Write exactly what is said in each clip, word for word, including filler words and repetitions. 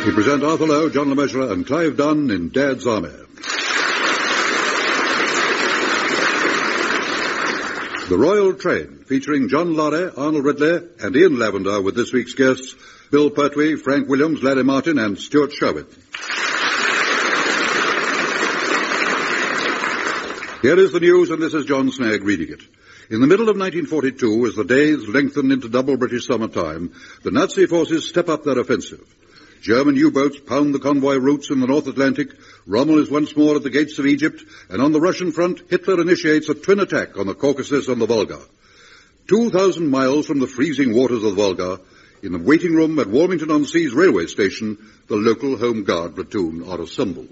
We present Arthur Lowe, John LeMessurier, and Clive Dunn in Dad's Army. The Royal Train, featuring John Lorry, Arnold Ridley, and Ian Lavender, with this week's guests, Bill Pertwee, Frank Williams, Larry Martin, and Stuart Sherwood. Here is the news, and this is John Snagg reading it. In the middle of nineteen forty-two, as the days lengthened into double British summertime, the Nazi forces step up their offensive. German U-boats pound the convoy routes in the North Atlantic, Rommel is once more at the gates of Egypt, and on the Russian front, Hitler initiates a twin attack on the Caucasus and the Volga. Two thousand miles from the freezing waters of the Volga, in the waiting room at Warmington-on-Sea's railway station, the local Home Guard platoon are assembled.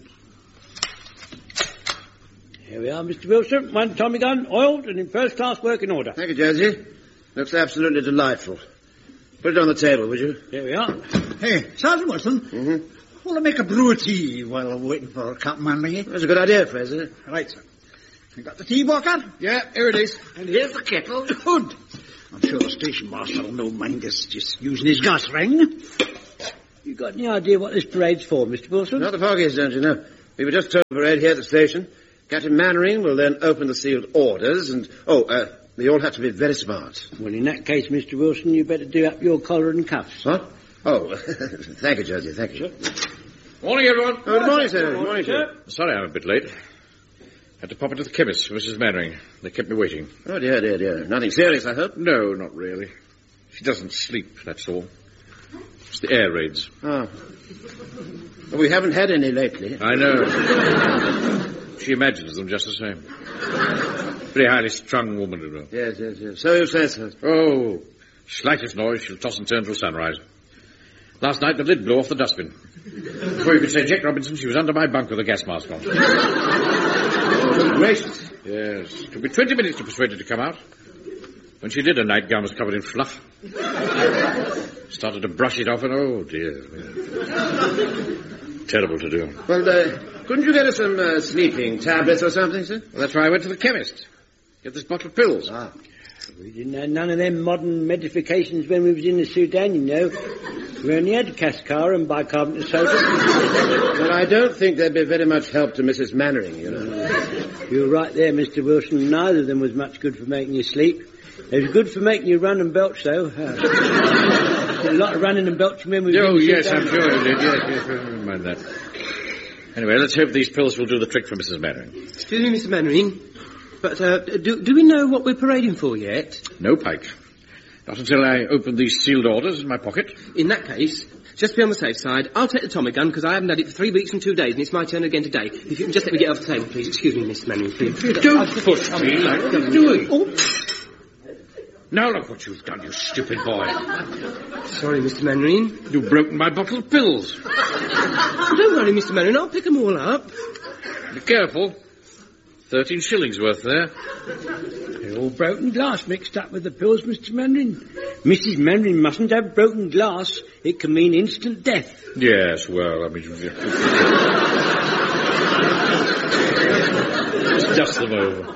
Here we are, Mister Wilson. One Tommy gun, oiled and in first-class working order. Thank you, Jonesy. Looks absolutely delightful. Put it on the table, would you? Here we are. Hey, Sergeant Wilson. Mm-hmm. Will I make a brew of tea while I'm waiting for Captain Manley? That's a good idea, Fraser. Right, sir. You got the tea, Walker? Yeah, here it is. And here's the kettle. Good. I'm sure the station master will no mind us just using his gas ring. You got any idea what this parade's for, Mister Wilson? Not the foggiest, don't you know? We were just told the parade here at the station. Captain Mannering will then open the sealed orders and... Oh, uh... they all have to be very smart. Well, in that case, Mister Wilson, you better do up your collar and cuffs. What? Oh, thank you, Josie, thank you. Morning, everyone. Oh, good morning, sir. Good morning, sir. Sorry I'm a bit late. Had to pop into the chemist for Missus Mannering. They kept me waiting. Oh, dear, dear, dear. Nothing serious, I hope? No, not really. She doesn't sleep, that's all. It's the air raids. Oh. Well, we haven't had any lately. I know. She imagines them just the same. Very highly strung woman, you know. Yes, yes, yes. So you say, sir. Oh, slightest noise, she'll toss and turn till sunrise. Last night, the lid blew off the dustbin. Before you could say Jack Robinson, she was under my bunk with a gas mask on. Oh, gracious. Yes. It took me twenty minutes to persuade her to come out. When she did, her nightgown was covered in fluff. Started to brush it off, and oh, dear. Terrible to do. Well, uh, couldn't you get her some uh, sleeping tablets or something, sir? Well, that's why I went to the chemist. Get this bottle of pills. Ah. We didn't have none of them modern medifications when we was in the Sudan, you know. We only had cascar and bicarbonate of soda. Well, I don't think there'd be very much help to Missus Mannering, you know. You're right there, Mister Wilson. Neither of them was much good for making you sleep. They was good for making you run and belch, though. Uh, a lot of running and belching when we were Oh, in the yes, Sudan. I'm sure you did. Yes, yes, never mind that. Anyway, let's hope these pills will do the trick for Missus Mannering. Excuse me, Mister Mannering, but uh, do, do we know what we're parading for yet? No, Pike. Not until I open these sealed orders in my pocket. In that case, just to be on the safe side, I'll take the Tommy gun, because I haven't had it for three weeks and two days, and it's my turn again today. If you can just let me get off the table, please. Excuse me, Mister Mannering, please. Don't push me like you're doing. Oh. Now look what you've done, you stupid boy. Sorry, Mister Mannering. You've broken my bottle of pills. Don't worry, Mister Mannering, I'll pick them all up. Be careful. Thirteen shillings worth there. They're all broken glass mixed up with the pills, Mister Mannering. Missus Mannering mustn't have broken glass. It can mean instant death. Yes, well, I mean... Just dust them over.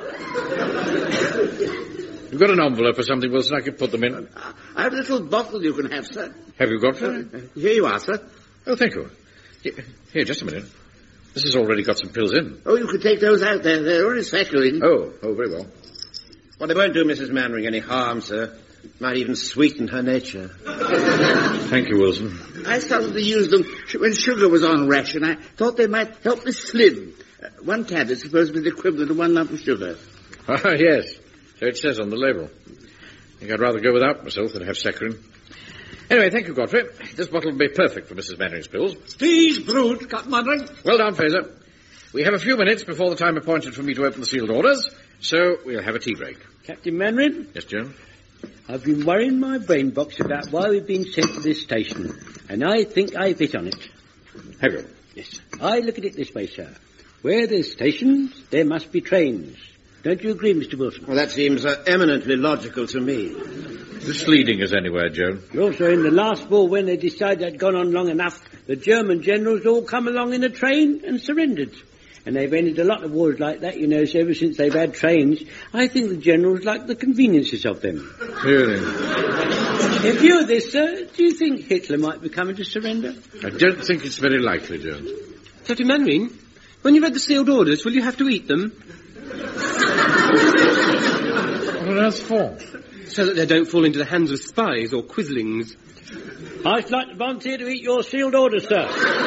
You've got an envelope or something, Wilson, I could put them in. I have a little bottle you can have, sir. Have you got one? Uh, here you are, sir. Oh, thank you. Here, just a minute. This has already got some pills in. Oh, you can take those out there. They're already settling. Oh, oh, very well. Well, they won't do Missus Mannering any harm, sir. Might even sweeten her nature. Thank you, Wilson. I started to use them when sugar was on ration. I thought they might help me slim. Uh, one tablet's supposed to be the equivalent of one lump of sugar. Ah, yes. So it says on the label. I think I'd rather go without myself than have saccharin. Anyway, thank you, Godfrey. This bottle will be perfect for Missus Mannering's pills. Tea's brewed, Captain Mannering. Well done, Fraser. We have a few minutes before the time appointed for me to open the sealed orders, so we'll have a tea break. Captain Mannering? Yes, Joan? I've been worrying my brain box about why we've been sent to this station, and I think I've hit on it. Have you? Yes. I look at it this way, sir. Where there's stations, there must be trains. Don't you agree, Mister Wilson? Well, that seems uh, eminently logical to me. Is this leading us anywhere, Joan? Also, in the last war, when they decided they'd gone on long enough, the German generals all come along in a train and surrendered. And they've ended a lot of wars like that, you know, so ever since they've had trains. I think the generals like the conveniences of them. Really? In view of this, sir, do you think Hitler might be coming to surrender? I don't think it's very likely, Jones. Captain Mannering, when you read the sealed orders, will you have to eat them? What on earth for? So that they don't fall into the hands of spies or quislings. I should like to volunteer to eat your sealed orders, sir.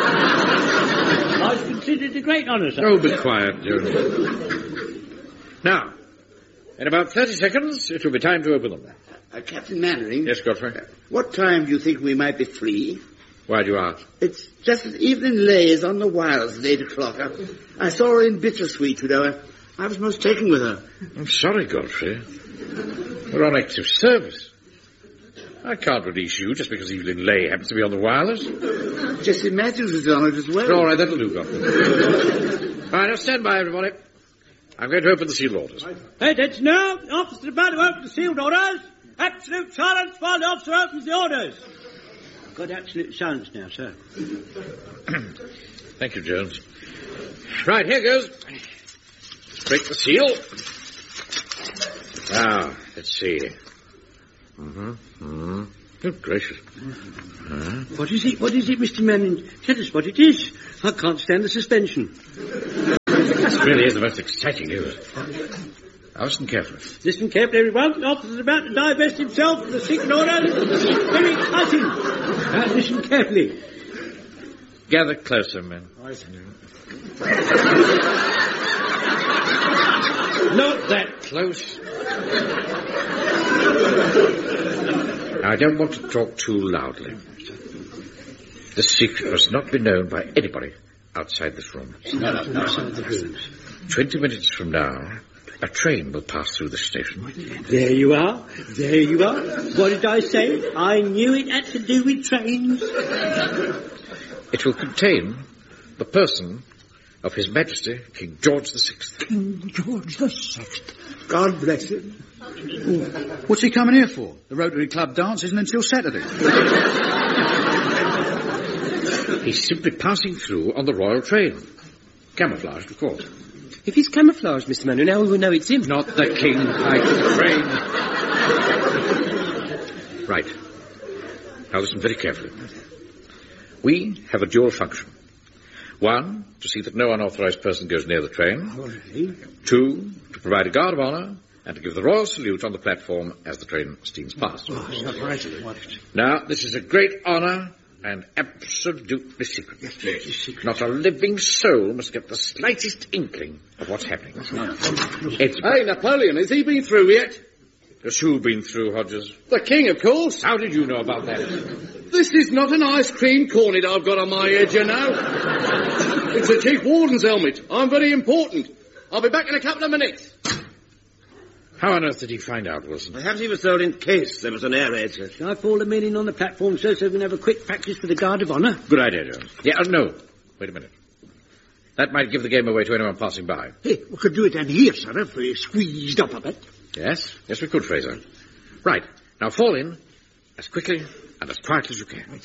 I should consider it a great honour, sir. Oh, be quiet, Jones. Now, in about thirty seconds, it will be time to open them. Uh, Captain Mannering? Yes, Godfrey? Uh, what time do you think we might be free? Why do you ask? It's just as Evelyn Leigh is on the wires at eight o'clock. I, I saw her in Bittersweet, you know. I, I was most taken with her. I'm sorry, Godfrey. We're on active service. I can't release you just because Evelyn Leigh happens to be on the wireless. Jessie Matthews is on it as well. All right, that'll do, Godfrey. All right, now stand by, everybody. I'm going to open the sealed orders. Hey, that's now. The officer's about to open the sealed orders. Absolute silence while the officer opens the orders. I've got absolute silence now, sir. Thank you, Jones. Right, here goes. Break the seal. Now, let's see. Mm-hmm. Mm-hmm. Good gracious. Uh, What is it? What is it, Mister Manning? Tell us what it is. I can't stand the suspension. this really is the most exciting news. Now listen carefully. Listen carefully, everyone. The officer's about to divest himself of the secret order. It's very exciting. Now listen carefully. Gather closer, men. Not that close. I don't want to talk too loudly. This secret must not be known by anybody outside this room. Twenty minutes from now, a train will pass through the station. There you are. There you are. What did I say? I knew it had to do with trains. It will contain the person of His Majesty, King George the Sixth. King George the Sixth. God bless him. What's he coming here for? The Rotary Club dance isn't until Saturday. He's simply passing through on the royal train. Camouflaged, of course. If he's camouflaged, Mister Manu, now we will know it's him. Not the king, I train. Right. Now listen very carefully. We have a dual function. One, to see that no unauthorized person goes near the train. Two, to provide a guard of honor and to give the royal salute on the platform as the train steams past. Now, this is a great honor and absolutely secret. Yes, yes, it's secret. Not a living soul must get the slightest inkling of what's happening. It's... Hey, Napoleon, has he been through yet? Has who been through, Hodges? The king, of course. How did you know about that? This is not an ice cream cornet I've got on my head, you know. It's a chief warden's helmet. I'm very important. I'll be back in a couple of minutes. How on earth did he find out, Wilson? Perhaps he was told in case there was an air raid, sir. Shall I fall the men in on the platform, sir, so we can have a quick practice for the guard of honor? Good idea, Jones. Yeah, uh, no. Wait a minute. That might give the game away to anyone passing by. Hey, we could do it down here, sir, if we squeezed up a bit. Yes? Yes, we could, Fraser. Right. Now fall in as quickly and as quietly as you can.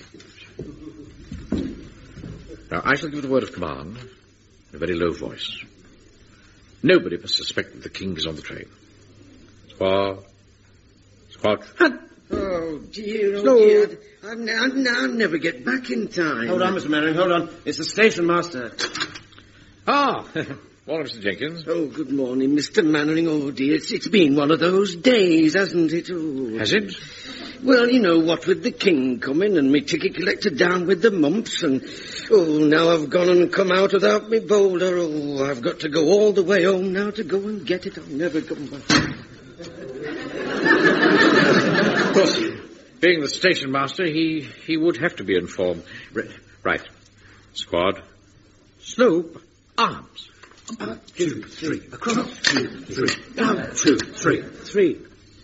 Now, I shall give the word of command in a very low voice. Nobody must suspect that the king is on the train. Squad. Squad. Oh, dear, oh, Slow. dear. I'll, I'll, I'll never get back in time. Hold on, Mister Mannering, hold on. It's the station master. Ah, morning, Mister Jenkins. Oh, good morning, Mister Mannering. Oh, dear, it's, it's been one of those days, hasn't it? Oh. Has it? Well, you know, what with the king coming and me ticket collector down with the mumps and... Oh, now I've gone and come out without me boulder. Oh, I've got to go all the way home now to go and get it. I'll never come back. Of course, being the station master, he, he would have to be informed. Right. Squad. Slope. Arms. One, two, three. Across. Two, three. Down. Two, three. Three.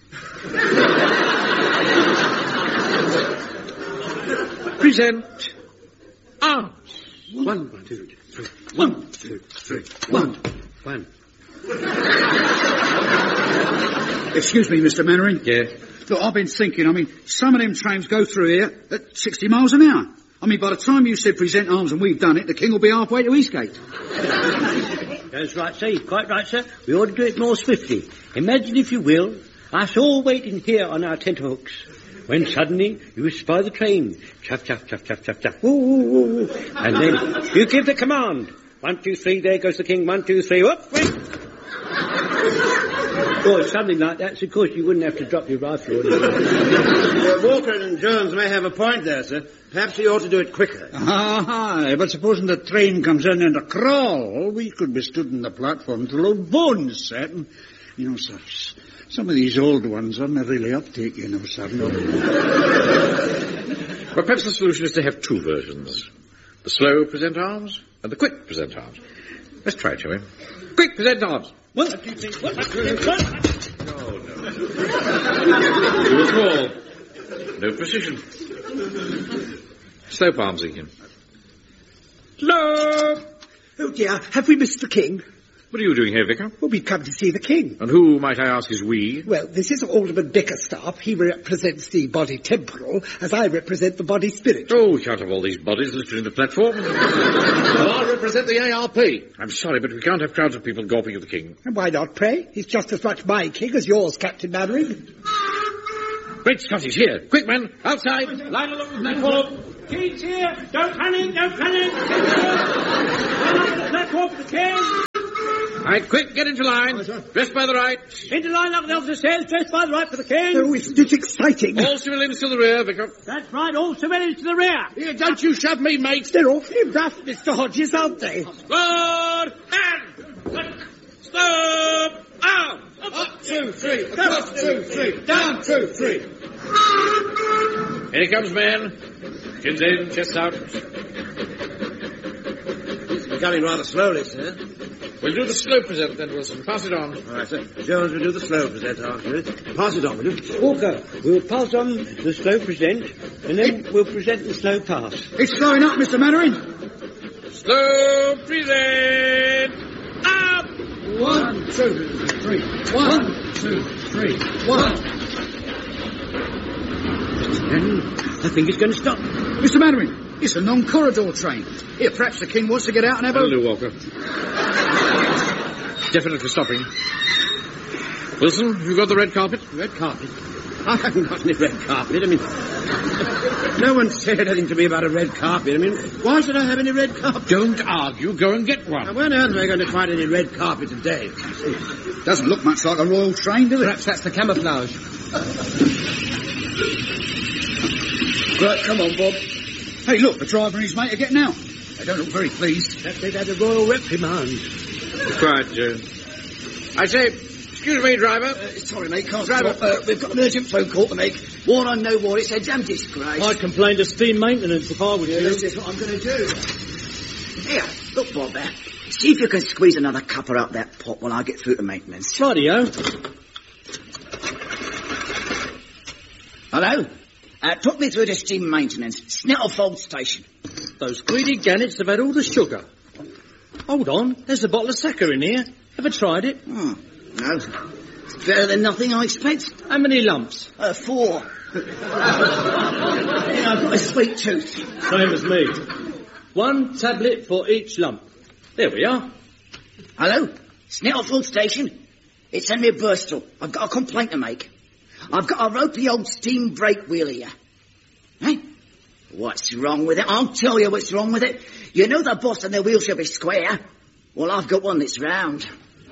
Present. Arms. One, two, three. One, two, three. One. One. Excuse me, Mister Mannering. Yes. Look, I've been thinking, I mean, some of them trains go through here at sixty miles an hour. I mean, by the time you said present arms and we've done it, the king will be halfway to Eastgate. That's right, sir. You're quite right, sir. We ought to do it more swiftly. Imagine, if you will, us all waiting here on our tenterhooks, when suddenly you spy the train. Chuff, chuff, chuff, chuff, chuff, chuff. Woo, woo, woo, woo. And then you give the command. One, two, three, there goes the king. One, two, three, whoop, wait. Or something like that, so of course you wouldn't have to drop your rifle. Well, Walker and Jones may have a point there, sir. Perhaps we ought to do it quicker. Ah, but supposing the train comes in in a crawl, we could be stood on the platform till old bones set. And, you know, sir, some of these old ones aren't really uptake, you know, sir. No. Well, perhaps the solution is to have two versions. The slow present arms and the quick present arms. Let's try it, shall we? Quick present arms. What do you think? What? What? No, no. Too small. No precision. Slow palms, Egan. Slow! Oh dear, have we missed the king? What are you doing here, Vicar? Well, we've come to see the king. And who, might I ask, is we? Well, this is Alderman Bickerstaff. He represents the body temporal, as I represent the body spirit. Oh, we can't have all these bodies listed in the platform. Well, I represent the A R P. I'm sorry, but we can't have crowds of people gawping at the king. And why not, pray? He's just as much my king as yours, Captain Mannering. Great Scott, he's here. Quick, man, outside. Line along the platform. King's here. Don't panic, don't panic. Line up the platform for the king. Right, quick, get into line. Dress by the right. Into line up the stairs, dress by the right for the king. Oh, isn't it exciting? All civilians to the rear, Vicar. That's right, all civilians to the rear. Here, don't you shove me, mate. They're awfully rough, Mister Hodges, aren't they? Forward and stop. Out. Up, two, three. Across, two, three. Down, two, three. Here he comes, man. Chins in, chest out. He's becoming rather slowly, sir. We'll do the slow present then, Wilson. Pass it on. All right, sir. Jones will do the slow present after it. Pass it on, will you? Walker, we'll pass on the slow present, and then we'll present the slow pass. It's slowing up, Mister Mannering. Slow present. Up. One, two, three. One, two, three. One. I think it's going to stop. Mister Mannering, it's a non-corridor train. Here, perhaps the king wants to get out and have a... That'll do, Walker. Definitely stopping. Wilson, have you got the red carpet? Red carpet? I haven't got any red carpet. I mean, no one said anything to me about a red carpet. I mean, why should I have any red carpet? Don't argue. Go and get one. Now, where on earth am I going to find any red carpet today? Doesn't look much like a royal train, does it? Perhaps that's the camouflage. Right, come on, Bob. Hey, look, the driver and his mate are getting out. They don't look very pleased. Perhaps they've had a royal reprimand. Quiet, Jones. I say, excuse me, driver. Uh, sorry, mate, can't stop. Uh, we've got an urgent phone call to make. War on no war, it's a damn disgrace. I'd complain to steam maintenance if I were Yeah, you. this is what I'm going to do. Here, look, Bob, there. See if you can squeeze another cuppa up that pot while I get through to maintenance. Rightio. Hello? Uh, took me through to steam maintenance. Snettlefold Station. Those greedy gannets have had all the sugar. Hold on, there's a bottle of Sacca in here. Ever tried it? Hmm. No. It's better than nothing, I expect. How many lumps? Uh, four. yeah, I've got a sweet tooth. Same as me. One tablet for each lump. There we are. Hello? Snettlefold Station. It's Henry Burstall. I've got a complaint to make. I've got a ropey old steam brake wheel here. Hey? What's wrong with it? I'll tell you what's wrong with it. You know the boss and the wheel should be square. Well, I've got one that's round.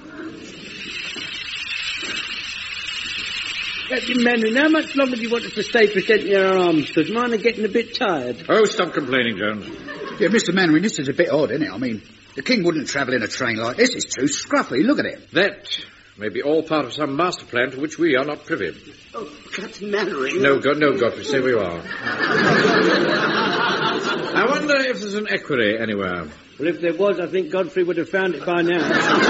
Captain Mannering, how much longer do you want us to stay presenting your arms? Because mine are getting a bit tired. Oh, stop complaining, Jones. Yeah, Mister Mannering, this is a bit odd, isn't it? I mean, the king wouldn't travel in a train like this. It's too scruffy. Look at it. That may be all part of some master plan to which we are not privy. Oh, Captain Mannering. No, God, no, Godfrey, say we are. I wonder if there's an equerry anywhere. Well, if there was, I think Godfrey would have found it by now.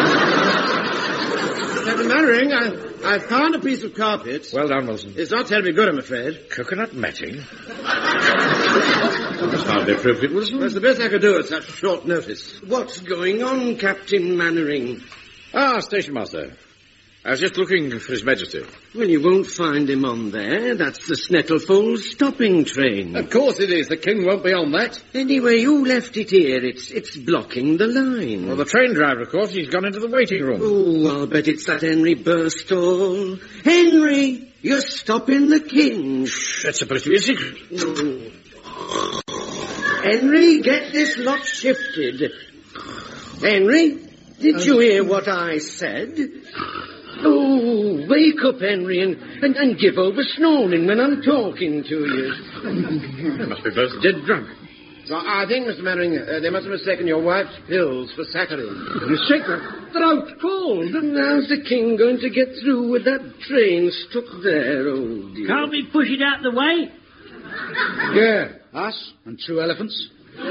Captain Mannering, I, I found a piece of carpet. Well done, Wilson. It's not terribly good, I'm afraid. Coconut matting? That's hardly appropriate, Wilson. That's the best I could do at such short notice. What's going on, Captain Mannering? Ah, station master. I was just looking for His Majesty. Well, you won't find him on there. That's the Snettlefold stopping train. Of course it is. The king won't be on that. Anyway, you left it here. It's it's blocking the line. Well, the train driver, of course, he's gone into the waiting room. Oh, I'll bet it's that Henry Burstall. Henry, you're stopping the king. Shh, that's supposed to be a secret. Oh. Henry, get this lot shifted. Henry, did you hear what I said? Oh, wake up, Henry, and, and, and give over snoring when I'm talking to you. They must be both dead drunk. So I think, Mister Mannering, uh, they must have mistaken your wife's pills for saccharine. Mistaken? Throat cold. And how's the king going to get through with that train stuck there? Oh, dear. Can't we push it out the way? Yeah, us and two elephants.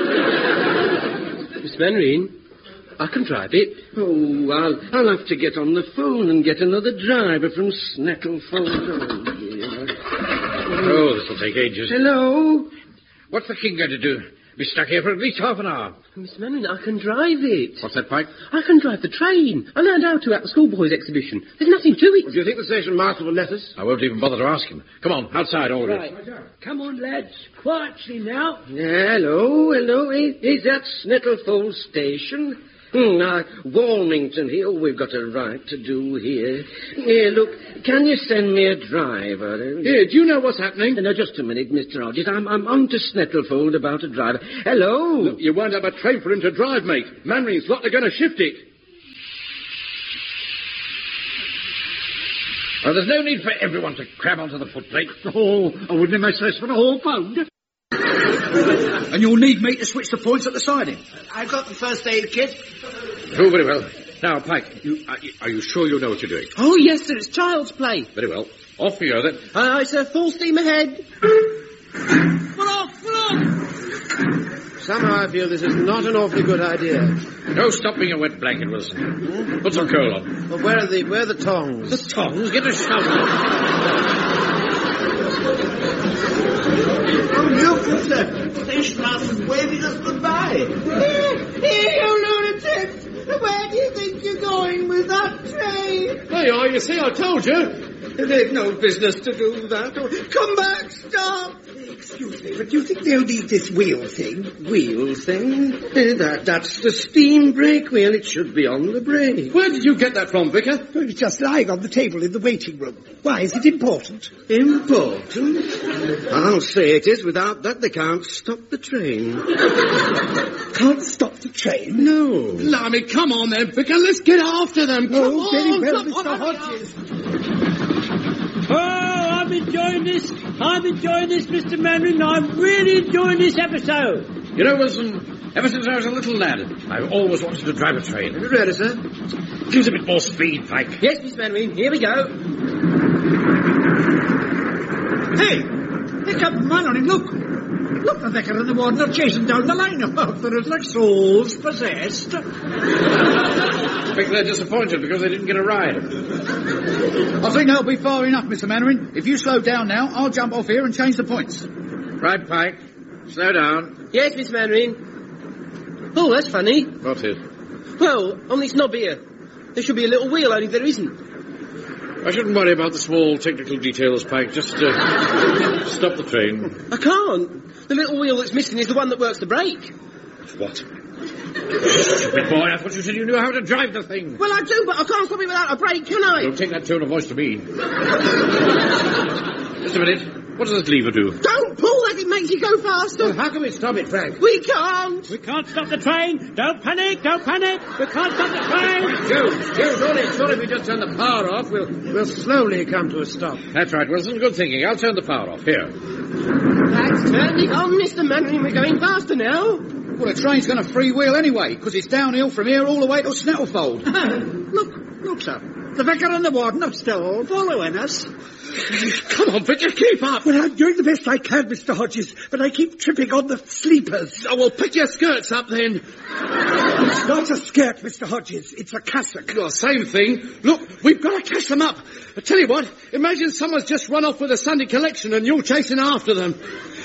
Miss Mannering, I can drive it. Oh, I'll, I'll have to get on the phone and get another driver from Snettlefold. Oh, dear. Oh, this will take ages. Hello? What's the king going to do? Be stuck here for at least half an hour. Miss Mannering, I can drive it. What's that, Pike? I can drive the train. I learned how to at the schoolboys exhibition. There's nothing to it. Do you think the station master will let us? I won't even bother to ask him. Come on, outside, all of you. Right. Come on, lads. Quietly now. Hello, hello. Is, is that Snettlefold station? Hmm, now, Walmington here. Oh, we've got a right to do here. Here, look, can you send me a driver? Here, do you know what's happening? No, just a minute, Mister Hodges. I'm, I'm on to Snettlefold about a driver. Hello? Look, you won't have a train for him to drive, mate. Mannering's lot are going to shift it. Well, there's no need for everyone to cram onto the footplate. Oh, I wouldn't have messed this for a whole pound. And you'll need me to switch the points at the siding. I've got the first aid kit. Oh, very well. Now, Pike, you, are, you, are you sure you know what you're doing? Oh, yes, sir. It's child's play. Very well. Off you go, then. Aye, aye, sir. Full steam ahead. Full off, full off. Somehow I feel this is not an awfully good idea. No stopping a wet blanket, Wilson. Put some coal on. But where are the, where are the tongs? The tongs? Get a shovel. Oh, look, sir. Station master's waving us goodbye. Here, you lunatics. Where do you think you're going with that train? There you are, you see, I told you. They've no business to do that. Come back, stop. Excuse me, but do you think they'll need this wheel thing? Wheel thing? Eh, that, that's the steam brake wheel. It should be on the brake. Where did you get that from, Vicar? Well, it's just lying on the table in the waiting room. Why, is it important? Important? I'll say it is. Without that, they can't stop the train. Can't stop the train? No. Blimey, come on then, Vicar. Let's get after them. Come Oh, very on, well, come Mister on. Hodges. Oh, I'm enjoying this. I'm enjoying this, Mister Mannering. I'm really enjoying this episode. You know, Wilson, ever since I was a little lad, I've always wanted to drive a train. Are you ready, sir? Gives a bit more speed, Pike. Yes, Miss Mannering. Here we go. Hey, here comes Mannering, look. Look, the vicar and the warden are chasing down the line. Oh, they're like souls possessed. I think they're disappointed because they didn't get a ride. I think that'll be far enough, Mister Mannering. If you slow down now, I'll jump off here and change the points. Right, Pike. Slow down. Yes, Miss Mannering. Oh, that's funny. What's it? Well, on this knob here, there should be a little wheel, only there isn't. I shouldn't worry about the small technical details, Pike. Just uh, stop the train. I can't. The little wheel that's missing is the one that works the brake. What? Stupid boy, I thought you said you knew how to drive the thing. Well, I do, but I can't stop it without a brake, can I? Don't take that tone of voice to me. Just a minute. What does this lever do? Don't pull that, it makes you go faster. Well, how can we stop it, Frank? We can't. We can't stop the train. Don't panic. Don't panic. We can't stop the train. Joe, Joe, surely, surely if we just turn the power off, we'll, we'll slowly come to a stop. That's right, Wilson. Good thinking. I'll turn the power off. Here. That's turning on, Mister Mannering. We're going faster now. Well, the train's going to freewheel anyway, because it's downhill from here all the way to Snettlefold. Look, look, sir. The vicar and the warden are still following us. Come on, Vicar, keep up. Well, I'm doing the best I can, Mister Hodges, but I keep tripping on the sleepers. Oh, well, pick your skirts up then. It's not a skirt, Mister Hodges. It's a cassock. Well, same thing. Look, we've got to catch them up. I tell you what, imagine someone's just run off with a Sunday collection and you're chasing after them.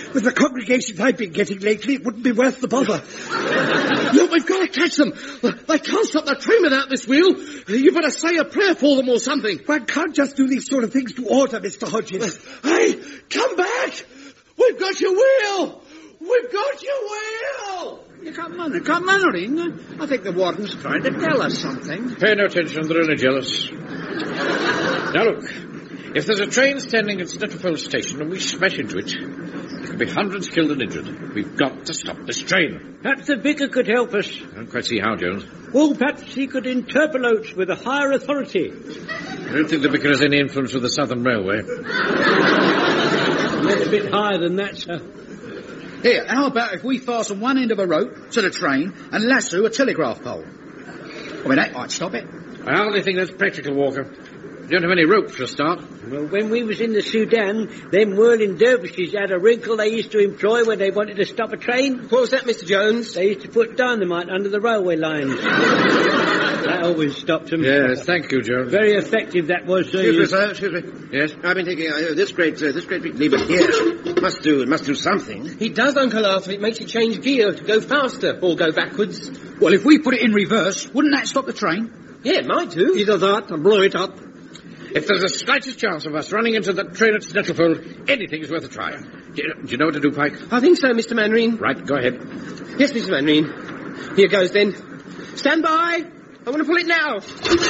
With the congregations I've been getting lately, it wouldn't be worth the bother. Look, we've got to catch them. They can't stop the train without this wheel. You better say a prayer for them or something. One can't just do these sort of things to order, Mister Hodges. Hey, come back! We've got your wheel! We've got your wheel! You come on, come on, I think the warden's trying to tell us something. Pay no attention, they're only jealous. Now look, if there's a train standing at Snetterfold Station and we smash into it, there could be hundreds killed and injured. We've got to stop this train. Perhaps the vicar could help us. I don't quite see how, Jones. Well, perhaps he could interpolate with a higher authority. I don't think the vicar has any influence with the Southern Railway. That's a bit higher than that, sir. Here, how about if we fasten one end of a rope to the train and lasso a telegraph pole? I mean, that might stop it. I hardly think that's practical, Walker. You don't have any rope for a start. Well, when we was in the Sudan, them whirling dervishes had a wrinkle they used to employ when they wanted to stop a train. What was that, Mister Jones? They used to put dynamite under the railway lines. That always stopped them. Yes, thank you, Jones. Very effective that was, sir. Excuse You- me, sir, excuse me. Yes? I've been thinking, uh, this great, uh, this great big lever here must do, must do something. He does, Uncle Arthur. It makes you change gear to go faster or go backwards. Well, if we put it in reverse, wouldn't that stop the train? Yeah, it might do. Either that or blow it up. If there's the slightest chance of us running into that train at Snetterfold, anything is worth a try. Do you, do you know what to do, Pike? I think so, Mister Manring. Right, go ahead. Yes, Mister Manring. Here goes, then. Stand by. I want to pull it now.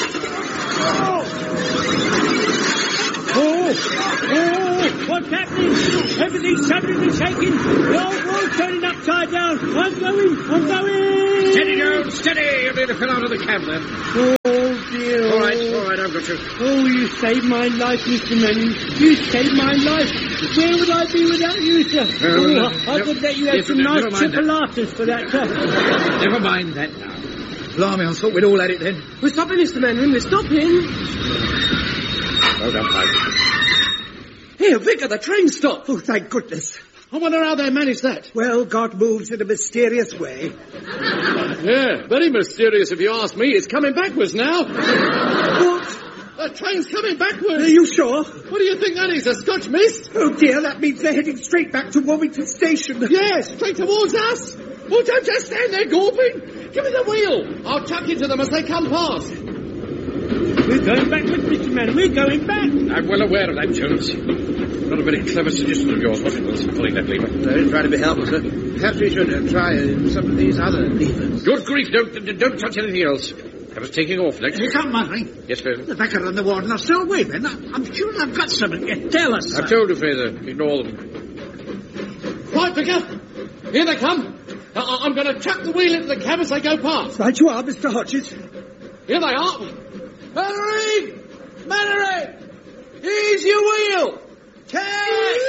Oh! Oh! What's happening? Everything's suddenly shaking. The old world's turning upside down. I'm going. I'm going. Steady, Jones, steady. You'll be able to fill out of the cab then. Oh, dear. All right, all right, I've got you. Oh, you saved my life, Mister Manning. You saved my life. Where would I be without you, sir? Well, oh, uh, I no, could let you have yes, some no, nice never mind that. chipolatas for that, sir. Never mind that now. Blimey, I thought we'd all had it then. We're stopping, Mister Manring. We're stopping. Well done, Pike. Here, Vicar, the train stopped. Oh, thank goodness. I wonder how they managed that. Well, God moves in a mysterious way. Yeah, very mysterious if you ask me. It's coming backwards now. What? The train's coming backwards. Are you sure? What do you think that is, a Scotch mist? Oh, dear, that means they're heading straight back to Warmington Station. Yes, straight towards us. Oh, don't just stand there gawping. Give me the wheel. I'll chuck into them as they come past. We're going backwards, Mister Manning. We're going back. I'm well aware of that, Jones. Not a very clever suggestion of yours, was it, Wilson, pulling that lever? No, try to be helpful, sir. Perhaps we should uh, try uh, some of these other levers. Good grief, don't, don't touch anything else. I was taking off next. You come, Manning. Yes, Fraser? The vicar and the warden are still waving. I'm sure I've got something to tell us. I've told you, Fraser. Ignore them. Right, Vicar. Here they come. I- I'm going to chuck the wheel into the cab as they go past. Right you are, Mister Hodges. Here they are. Mannering! Mannering! Here's your wheel! Catch!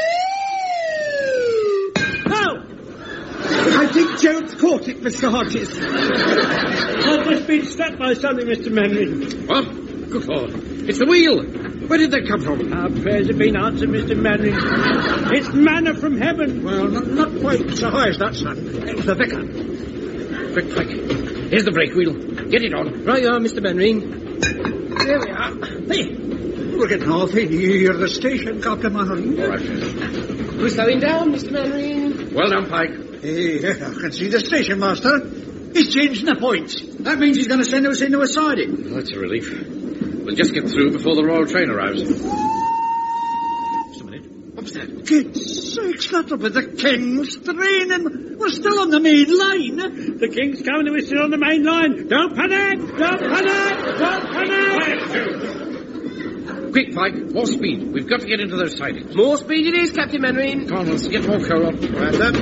Oh! I think Jones caught it, Mister Hodges. I've just been struck by something, Mister Manning. What? Good Lord. It's the wheel. Where did that come from? Our prayers have been answered, Mister Manning. It's manna from heaven. Well, not, not quite so high as that, son. It was the vicar. Quick, quick. Here's the brake wheel. Get it on. Right you are, Mister Manring. There we are. Hey, we're getting off near the station, Captain Manning. All right, Fraser. We're slowing down, Mister Manring. Well done, Pike. Hey, I can see the station master. He's changing the points. That means he's going to send us into a siding. Well, that's a relief. We'll just get through before the Royal Train arrives. Just a minute. What was that? Good sakes, that'll be the King's train, and we're still on the main line. The King's coming to us on the main line. Don't panic! Don't panic! Don't panic! Quick, Pike. More speed. We've got to get into those sidings. More speed it is, Captain Manring. Come on, let's get more coal on. Right, sir.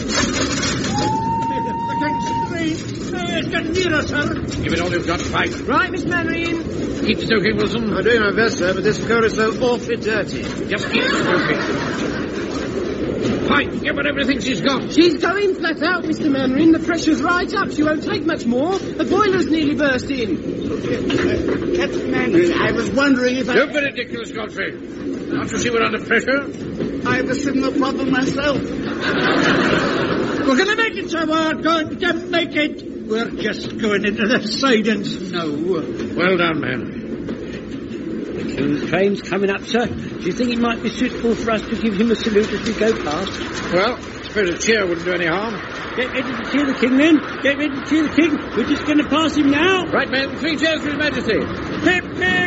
The King's train. Hey, it's getting nearer, sir. Give it all you've got, Pike. Right, Mister Manring. Keep stoking, Wilson. I'm doing my best, sir, but this coal is so awfully dirty. Just keep stoking. Pike, give her everything she's got. She's going flat out, Mister Manring. The pressure's right up. She won't take much more. The boiler's nearly burst in. Captain Manning, I was wondering if I... Don't be ridiculous, Godfrey. Can't you see we're under pressure? I have a similar problem myself. We're going to make it, sir. We're going to make it. We're just going into the sidings now. Well done, man. The train's coming up, sir. Do you think it might be suitable for us to give him a salute as we go past? Well, I suppose a cheer wouldn't do any harm. Get ready to cheer the king, then. Get ready to cheer the king. We're just going to pass him now. Right, men. Three cheers for His Majesty. Hip, hip!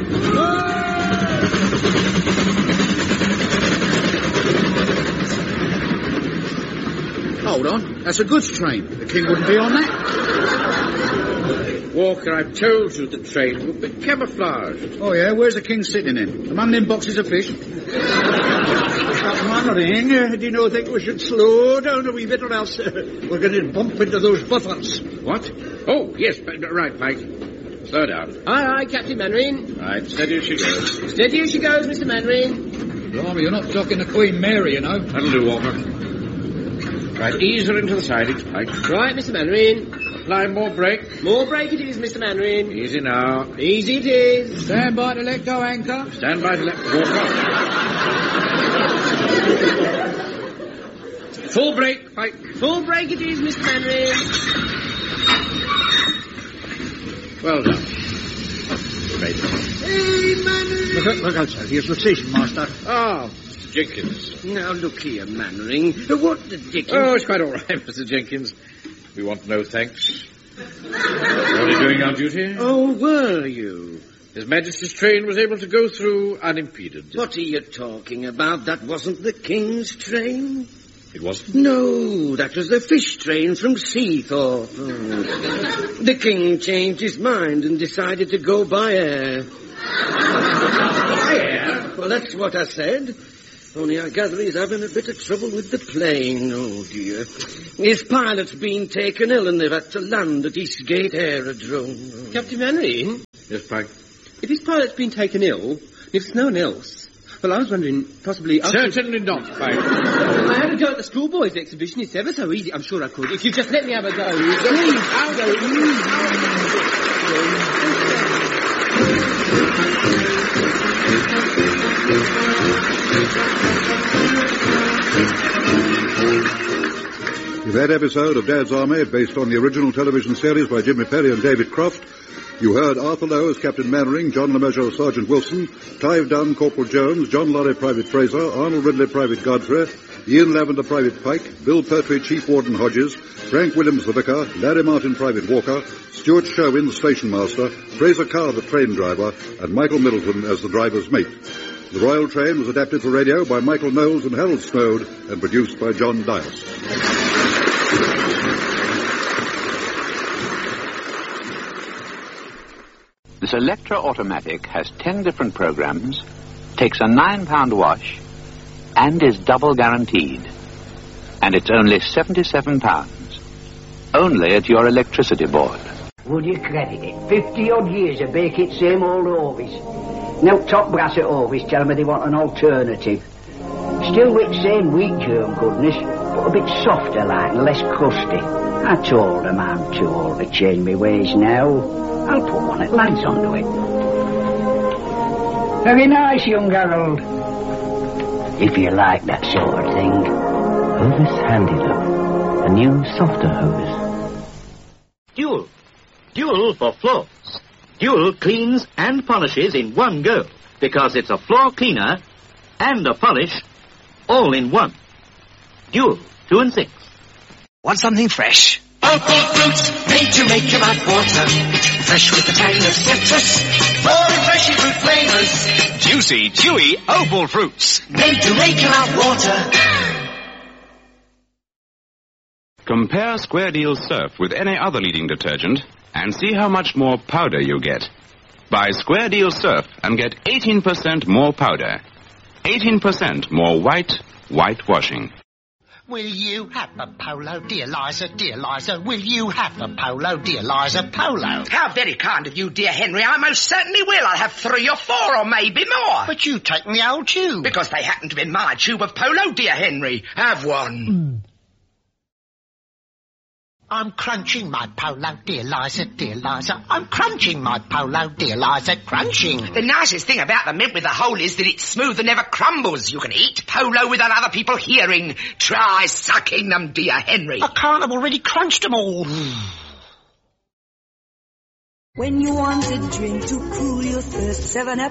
Hold on. That's a goods train. The king wouldn't be on that. Walker, I've told you the train would be camouflaged. Oh, yeah? Where's the king sitting in? Among them boxes of fish? Mannering, uh, do you not think we should slow down a wee bit, or else uh, we're going to bump into those buffers? What? Oh, yes, right, Pike. Slow down. Aye, aye, Captain Mannering. Right, steady as she goes. Steady as she goes, Mister Mannering. Blimey, you're not talking to Queen Mary, you know. That'll do, Walker. Right, ease her into the sidings, Pike. Right, Mister Mannering. Apply more brake. More brake it is, Mister Mannering. Easy now. Easy it is. Stand by to let go, anchor. Stand by to let Walker. Full brake, Pike. Full brake it is, Mister Mannering. Well done. Great. Hey, Mannering. Look out, look out, sir. Here's the station master. Ah, Mister Jenkins. Now, look here, Mannering. What the dickens... Oh, it's quite all right, Mister Jenkins. We want no thanks. We're only doing our duty. Oh, were you? His Majesty's train was able to go through unimpeded. What are you talking about? That wasn't the King's train. It wasn't? No, that was the fish train from Seathorpe. Oh. The King changed his mind and decided to go by air. By air? Well, that's what I said. Only I gather he's having a bit of trouble with the plane. Oh, dear. His pilot's been taken ill and they've had to land at Eastgate Aerodrome. Oh. Captain Mannering? Yes, Pike? If his pilot's been taken ill, if it's no one else... Well, I was wondering, possibly... Certainly not, Pike. I had a go at the schoolboys' exhibition. It's ever so easy. I'm sure I could. If you just let me have a go. Please, I'll go. In that episode of Dad's Army, based on the original television series by Jimmy Perry and David Croft, you heard Arthur Lowe as Captain Mannering, John LeMessurier as Sergeant Wilson, Clive Dunn, Corporal Jones, John Lorry, Private Fraser, Arnold Ridley, Private Godfrey, Ian Lavender, Private Pike, Bill Pertwee, Chief Warden Hodges, Frank Williams, the Vicar, Larry Martin, Private Walker, Stuart Sherwin, the Station Master, Fraser Carr, the train driver, and Michael Middleton as the driver's mate. The Royal Train was adapted for radio by Michael Knowles and Harold Snowd and produced by John Dias. This Electra Automatic has ten different programs, takes a nine pound wash, and is double guaranteed. And it's only seventy-seven pounds. Only at your electricity board. Would you credit it? Fifty odd years of bake it same old Orvis. Now top brass at Orvis tell me they want an alternative. Still with same wheat germ goodness, but a bit softer like and less crusty. I told them I'm too old to change my ways now. I'll put one at lads onto it. Very nice, young Harold. If you like that sort of thing. Hovis Handylook. A new, softer hose. Dual. Dual for floors. Dual cleans and polishes in one go. Because it's a floor cleaner and a polish all in one. Dual. Two and six. Want something fresh? Opal fruit, made to make your mouth water. Fresh with the tang of citrus, more refreshing fruit flavors. Juicy, chewy Opal fruits. Made to make your mouth water. Compare Square Deal Surf with any other leading detergent and see how much more powder you get. Buy Square Deal Surf and get eighteen percent more powder. eighteen percent more white, white washing. Will you have a polo, dear Liza, dear Liza? Will you have a polo, dear Liza, polo? How very kind of you, dear Henry. I most certainly will. I'll have three or four or maybe more. But you take the old tube. Because they happen to be my tube of polo, dear Henry. Have one. Mm. I'm crunching my polo, dear Liza, dear Liza. I'm crunching my polo, dear Liza, crunching. The nicest thing about the mint with the hole is that it's smooth and never crumbles. You can eat polo without other people hearing. Try sucking them, dear Henry. I can't, I've already crunched them all. When you want a drink to cool your thirst, seven up